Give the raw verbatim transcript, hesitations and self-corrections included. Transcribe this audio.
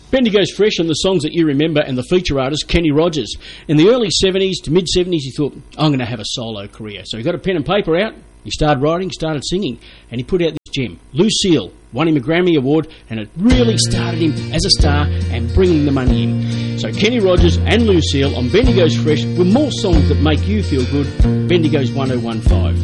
Bendigo's fresh on the songs that you remember and the feature artist, Kenny Rogers. In the early seventies to mid-seventies, he thought, I'm going to have a solo career. So he got a pen and paper out, he started writing, started singing, and he put out this gem, Lucille, won him a Grammy Award, and it really started him as a star and bringing the money in. So Kenny Rogers and Lucille on Bendigo's Fresh with more songs that make you feel good. Bendigo's one oh one five.